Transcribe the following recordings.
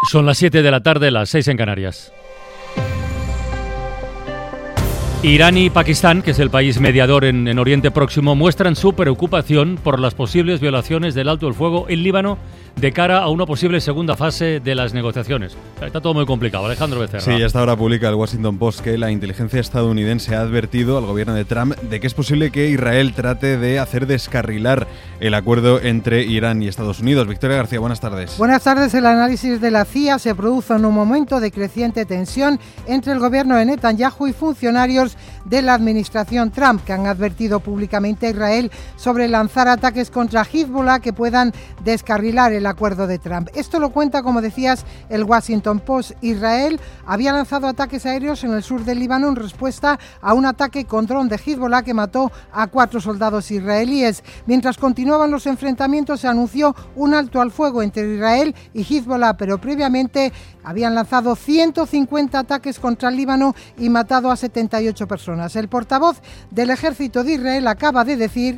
Son las 7 de la tarde, las 6 en Canarias. Irán y Pakistán, que es el país mediador en Oriente Próximo, muestran su preocupación por las posibles violaciones del alto el fuego en Líbano de cara a una posible segunda fase de las negociaciones. Está todo muy complicado. Alejandro Becerra. Sí, hasta ahora publica el Washington Post que la inteligencia estadounidense ha advertido al gobierno de Trump de que es posible que Israel trate de hacer descarrilar el acuerdo entre Irán y Estados Unidos. Victoria García, buenas tardes. Buenas tardes. El análisis de la CIA se produce en un momento de creciente tensión entre el gobierno de Netanyahu y funcionarios de la administración Trump, que han advertido públicamente a Israel sobre lanzar ataques contra Hezbollah que puedan descarrilar el acuerdo de Trump. Esto lo cuenta, como decías, el Washington Post. Israel había lanzado ataques aéreos en el sur del Líbano en respuesta a un ataque con dron de Hezbollah que mató a 4 soldados israelíes. Mientras continuaban los enfrentamientos, se anunció un alto al fuego entre Israel y Hezbollah, pero previamente habían lanzado 150 ataques contra el Líbano y matado a 78 personas. El portavoz del ejército de Israel acaba de decir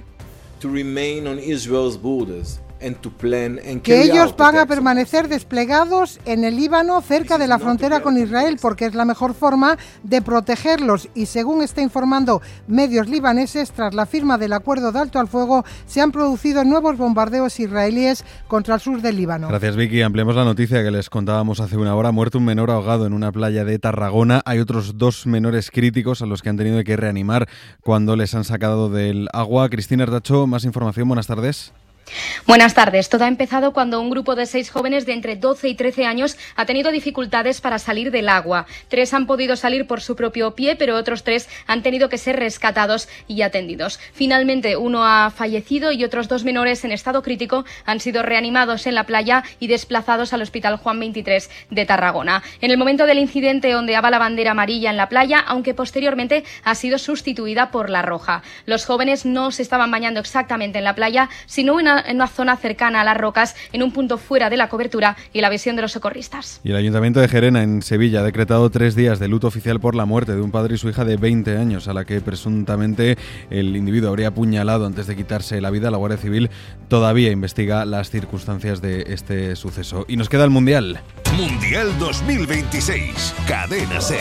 que ellos van a permanecer desplegados en el Líbano cerca de la frontera con Israel porque es la mejor forma de protegerlos y, según está informando medios libaneses, tras la firma del acuerdo de alto al fuego se han producido nuevos bombardeos israelíes contra el sur del Líbano. Gracias, Vicky. Ampliemos la noticia que les contábamos hace una hora. Ha muerto un menor ahogado en una playa de Tarragona. Hay otros 2 menores críticos a los que han tenido que reanimar cuando les han sacado del agua. Cristina Artacho, más información. Buenas tardes. Buenas tardes. Todo ha empezado cuando un grupo de 6 jóvenes de entre 12 y 13 años ha tenido dificultades para salir del agua. 3 han podido salir por su propio pie, pero otros 3 han tenido que ser rescatados y atendidos. Finalmente, uno ha fallecido y otros 2 menores en estado crítico han sido reanimados en la playa y desplazados al Hospital Juan 23 de Tarragona. En el momento del incidente ondeaba la bandera amarilla en la playa, aunque posteriormente ha sido sustituida por la roja. Los jóvenes no se estaban bañando exactamente en la playa, sino en una zona cercana a las rocas, en un punto fuera de la cobertura y la visión de los socorristas. Y el Ayuntamiento de Gerena, en Sevilla, ha decretado 3 días de luto oficial por la muerte de un padre y su hija de 20 años, a la que presuntamente el individuo habría apuñalado antes de quitarse la vida. La Guardia Civil todavía investiga las circunstancias de este suceso. Y nos queda el Mundial. Mundial 2026, Cadena SER.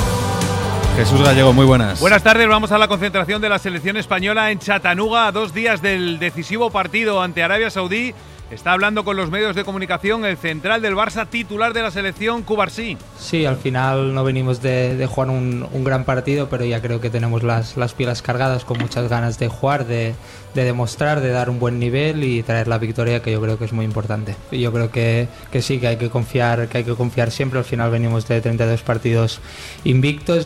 Jesús Gallego, muy buenas. Buenas tardes, vamos a la concentración de la selección española en Chattanooga, a 2 días del decisivo partido ante Arabia Saudí. Está hablando con los medios de comunicación el central del Barça, titular de la selección, Cubarsí. Sí, al final no venimos de jugar un gran partido, pero ya creo que tenemos las pilas cargadas, con muchas ganas de jugar, de demostrar, de dar un buen nivel y traer la victoria, que yo creo que es muy importante. Y yo creo que sí, que hay que confiar siempre. Al final venimos de 32 partidos invictos.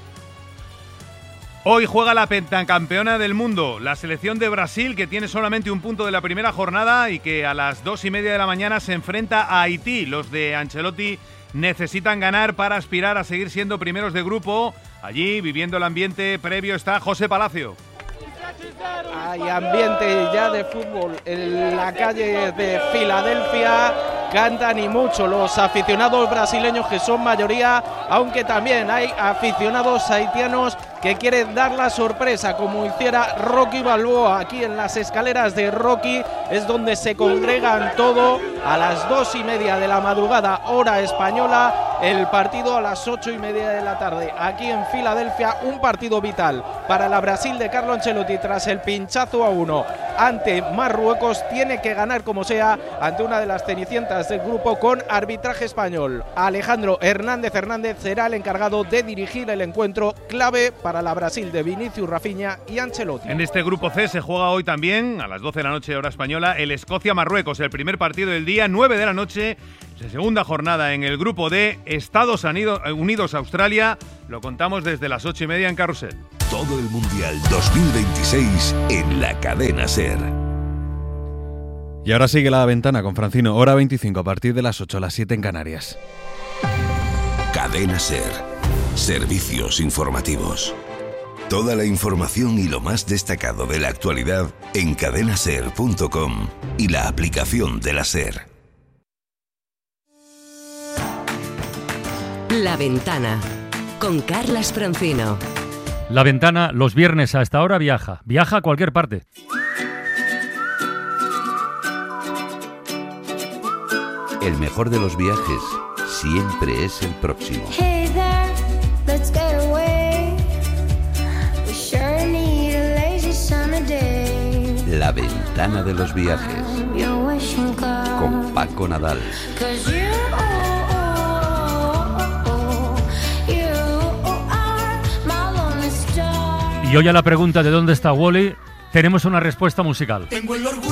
Hoy juega la pentacampeona del mundo, la selección de Brasil, que tiene solamente un punto de la primera jornada y que a las 2:30 de la mañana se enfrenta a Haití. Los de Ancelotti necesitan ganar para aspirar a seguir siendo primeros de grupo. Allí, viviendo el ambiente previo, está José Palacio. Hay ambiente ya de fútbol en la calle de Filadelfia. Cantan y mucho los aficionados brasileños, que son mayoría, aunque también hay aficionados haitianos que quieren dar la sorpresa, como hiciera Rocky Balboa. Aquí en las escaleras de Rocky es donde se congregan todo a las 2:30 de la madrugada, hora española. El partido a las 8:30 de la tarde, aquí en Filadelfia. Un partido vital para la Brasil de Carlo Ancelotti tras el pinchazo a 1 ante Marruecos. Tiene que ganar como sea ante una de las cenicientas del grupo, con arbitraje español. Alejandro Hernández será el encargado de dirigir el encuentro, clave para la Brasil de Vinicius, Rafinha y Ancelotti. En este grupo C se juega hoy también, a las 12 de la noche hora española, el Escocia-Marruecos, el primer partido del día, 9 de la noche, la segunda jornada en el grupo D, Estados Unidos-Australia. Lo contamos desde las 8:30 en Carrusel. Todo el Mundial 2026 en la Cadena SER. Y ahora sigue La Ventana con Francino, hora 25, a partir de las 8, las 7 en Canarias. Cadena SER. Servicios informativos. Toda la información y lo más destacado de la actualidad en cadenaser.com y la aplicación de la SER. La Ventana con Carlas Francino. La Ventana, los viernes a esta hora viaja a cualquier parte. El mejor de los viajes siempre es el próximo. Hey there, let's get away. We sure need a lazy summer day. La ventana de los viajes. Your wishing cloud. Con Paco Nadal. 'Cause you are my lonely star. Y hoy a la pregunta de dónde está Wally, tenemos una respuesta musical. Tengo el orgullo